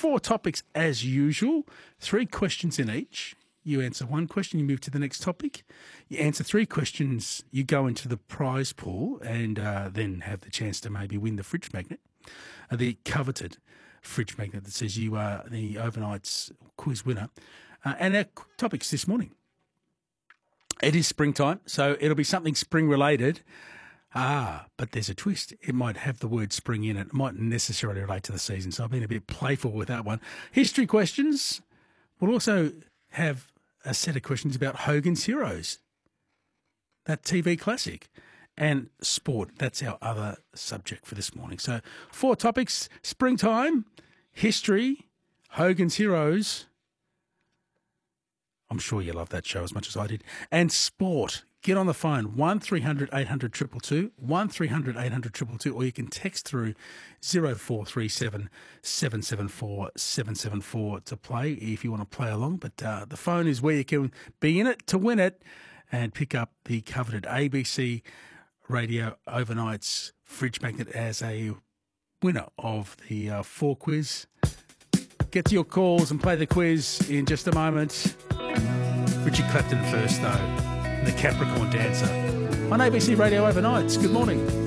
4 topics as usual, 3 questions in each. You answer 1 question, you move to the next topic. You answer 3 questions, you go into the prize pool and then have the chance to maybe win the fridge magnet, the coveted fridge magnet that says you are the Overnight's quiz winner. And our topics this morning. It is springtime, so it'll be something spring-related. But there's a twist. It might have the word spring in it. It mightn't necessarily relate to the season, so I've been a bit playful with that one. History questions. We'll also have a set of questions about Hogan's Heroes, that TV classic, and sport. That's our other subject for this morning. So 4 topics: springtime, history, Hogan's Heroes. I'm sure you love that show as much as I did. And sport. Get on the phone, 1300 800 222, 1300 800 222, or you can text through 0437 774 774 to play if you want to play along. But the phone is where you can be in it to win it and pick up the coveted ABC Radio Overnight's fridge magnet as a winner of the 4 quiz. Get to your calls and play the quiz in just a moment. Richie Clapton first, though, the Capricorn Dancer on ABC Radio Overnights. Good morning.